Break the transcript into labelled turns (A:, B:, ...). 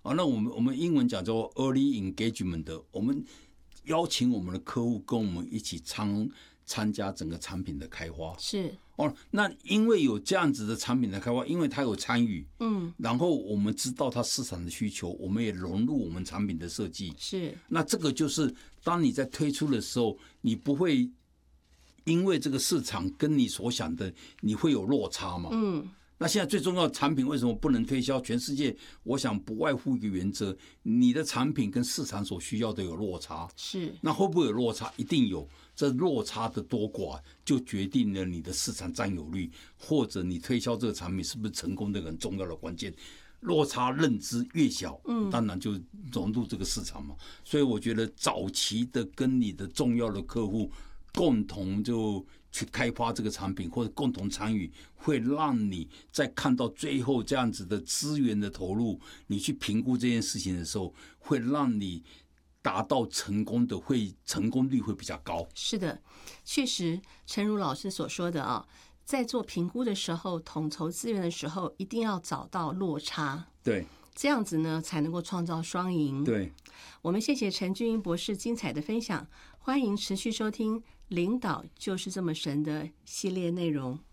A: 那我们英文讲做 early engagement 的，我们邀请我们的客户跟我们一起参加整个产品的开发。
B: 是
A: 那因为有这样子的产品的开发，因为他有参与，然后我们知道他市场的需求，我们也融入我们产品的设计。
B: 是，
A: 那这个就是当你在推出的时候，你不会因为这个市场跟你所想的你会有落差嘛？那现在最重要的产品为什么不能推销？全世界我想不外乎一个原则，你的产品跟市场所需要的有落差。
B: 是，
A: 那会不会有落差？一定有。这落差的多寡就决定了你的市场占有率，或者你推销这个产品是不是成功的很重要的关键。落差认知越小，当然就融入这个市场嘛。所以我觉得早期的跟你的重要的客户共同就去开发这个产品，或者共同参与，会让你在看到最后这样子的资源的投入，你去评估这件事情的时候，会让你达到成功率会比较高。
B: 是的，确实，诚如老师所说的啊，在做评估的时候，统筹资源的时候，一定要找到落差。
A: 对，
B: 这样子呢，才能够创造双赢。
A: 对，
B: 我们谢谢陈俊英博士精彩的分享，欢迎持续收听《领导就是这么神》的系列内容。